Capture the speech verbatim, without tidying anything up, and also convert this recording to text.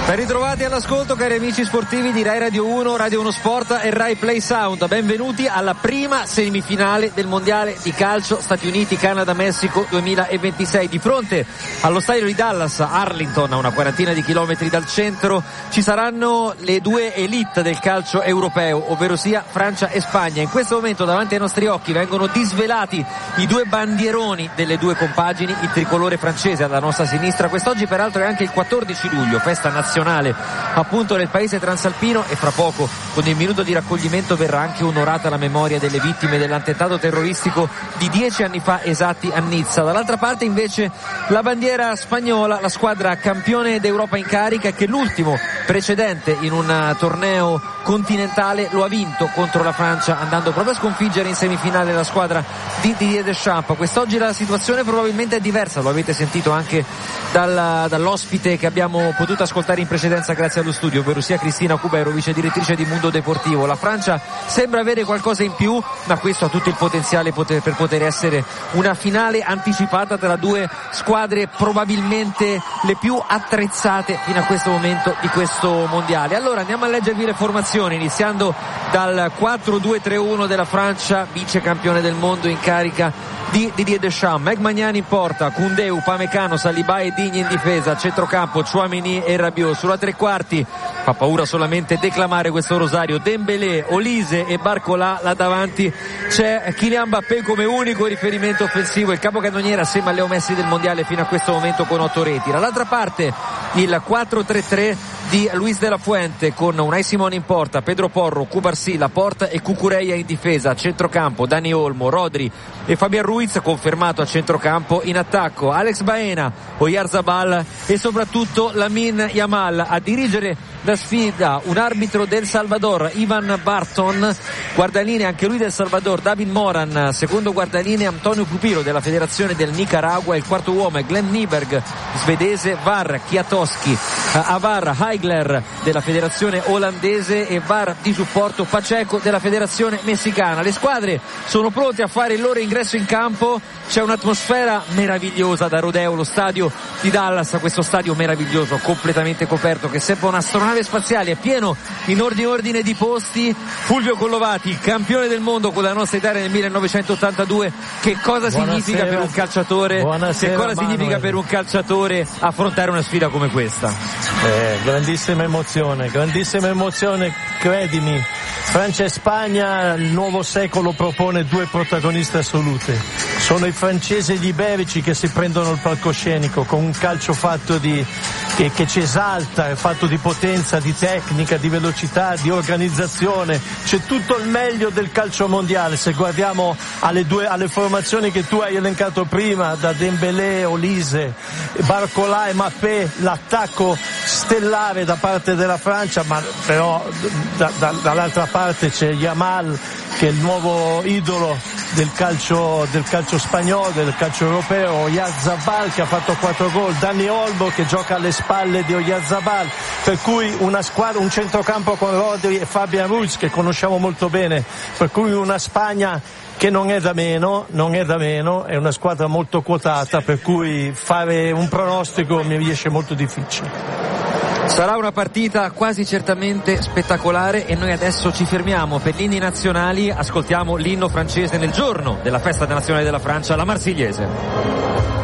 Ben ritrovati all'ascolto, cari amici sportivi di Rai Radio uno, Radio uno Sport e Rai Play Sound. Benvenuti alla prima semifinale del mondiale di calcio Stati Uniti Canada Messico duemilaventisei. Di fronte allo stadio di Dallas, Arlington, a una quarantina di chilometri dal centro, ci saranno le due elite del calcio europeo, ovvero sia Francia e Spagna. In questo momento davanti ai nostri occhi vengono disvelati i due bandieroni delle due compagini, il tricolore francese alla nostra sinistra. Quest'oggi peraltro è anche il quattordici luglio, festa nazionale appunto nel paese transalpino, e fra poco con il minuto di raccoglimento verrà anche onorata la memoria delle vittime dell'attentato terroristico di dieci anni fa esatti a Nizza. Dall'altra parte invece la bandiera spagnola, la squadra campione d'Europa in carica, che l'ultimo precedente in un torneo continentale lo ha vinto contro la Francia, andando proprio a sconfiggere in semifinale la squadra di Didier Deschamps. Quest'oggi la situazione probabilmente è diversa, lo avete sentito anche dal, dall'ospite che abbiamo potuto ascoltare in precedenza grazie allo studio, ovvero sia Cristina Cubero, vice direttrice di Mundo Deportivo. La Francia sembra avere qualcosa in più, ma questo ha tutto il potenziale poter, per poter essere una finale anticipata tra due squadre probabilmente le più attrezzate fino a questo momento di questo mondiale. Allora andiamo a leggervi le formazioni, iniziando dal quattro due tre uno della Francia, vice campione del mondo in carica di Didier Deschamps. Megmagnani in porta, Koundé, Upamecano, Saliba e Digne in difesa, centrocampo Tchouaméni e Rabiot. Sulla tre quarti fa paura solamente declamare questo rosario, Dembélé, Olise e Barcola. Là davanti c'è Kylian Mbappé come unico riferimento offensivo, il capocannoniere assieme a Leo Messi del mondiale fino a questo momento con otto reti. Dall'altra parte il quattro tre tre di Luis de la Fuente, con Unai Simone in porta, Pedro Porro, Cubarsí, Laporta e Cucurella in difesa. A centrocampo Dani Olmo, Rodri e Fabian Ruiz, confermato a centrocampo. In attacco Alex Baena, Oyarzabal e soprattutto Lamine Yamal. A dirigere la sfida un arbitro del Salvador, Ivan Barton, guardalinee anche lui del Salvador David Moran, secondo guardalinee Antonio Pupilo della federazione del Nicaragua, il quarto uomo è Glenn Nyberg svedese, V A R Kwiatkowski, Avar Heigler della federazione olandese e V A R di supporto Pacheco della federazione messicana. Le squadre sono pronte a fare il loro ingresso in campo, c'è un'atmosfera meravigliosa da rodeo, lo stadio di Dallas, questo stadio meraviglioso completamente coperto che sembra un'astronave spaziale, è pieno in ordine ordine di posti. Fulvio Collovati, campione del mondo con la nostra Italia nel millenovecentottantadue, che cosa Buonasera. significa per un calciatore Buonasera, che cosa Manuel. significa per un calciatore affrontare una sfida come questa? Eh, grandissima emozione, grandissima emozione, credimi. Francia e Spagna, il nuovo secolo propone due protagoniste assolute. Sono i francesi e gli iberici che si prendono il palcoscenico con un calcio fatto di che, che ci esalta, fatto di potenza, di tecnica, di velocità, di organizzazione. C'è tutto il meglio del calcio mondiale. Se guardiamo alle due alle formazioni che tu hai elencato prima, da Dembélé, Olise, Barcola e Mbappé, l'attacco stellare da parte della Francia, ma però da, da, dall'altra parte c'è Yamal, che è il nuovo idolo del calcio del calcio spagnolo, del calcio europeo, Oyarzabal che ha fatto quattro gol, Dani Olmo che gioca alle spalle di Oyarzabal, per cui una squadra, un centrocampo con Rodri e Fabian Ruiz che conosciamo molto bene, per cui una Spagna che non è da meno, non è da meno, è una squadra molto quotata, per cui fare un pronostico mi riesce molto difficile. Sarà una partita quasi certamente spettacolare e noi adesso ci fermiamo per gli inni nazionali, ascoltiamo l'inno francese nel giorno della festa nazionale della Francia, la Marsigliese.